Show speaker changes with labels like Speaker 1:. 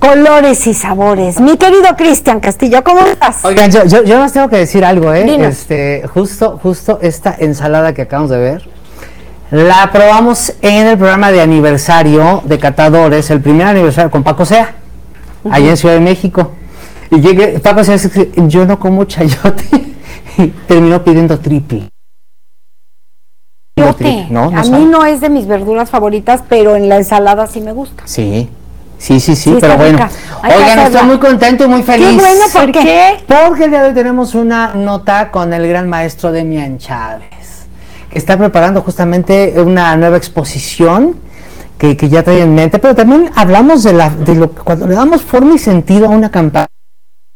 Speaker 1: colores y sabores. Mi querido Cristian Castillo, ¿cómo estás?
Speaker 2: Oigan, yo nos tengo que decir algo,
Speaker 1: Dinos.
Speaker 2: Justo esta ensalada que acabamos de ver, la probamos en el programa de aniversario de Catadores, el primer aniversario con Paco Sea, allá en Ciudad de México. Y llegué, Paco Sea dice, yo no como chayote, y terminó pidiendo triple.
Speaker 1: Chayote.
Speaker 2: No,
Speaker 1: A
Speaker 2: sabe.
Speaker 1: mí no es de mis verduras favoritas, pero en la ensalada sí me gusta.
Speaker 2: Sí,
Speaker 1: está
Speaker 2: pero bueno.
Speaker 1: rica. Hay que
Speaker 2: Oigan,
Speaker 1: hacerla.
Speaker 2: estoy muy contento y muy feliz.
Speaker 1: Qué bueno, ¿por qué?
Speaker 2: Porque el día de hoy tenemos una nota con el gran maestro Demian Chávez, que está preparando justamente una nueva exposición que ya trae en mente, pero también hablamos de lo cuando le damos forma y sentido a una campaña,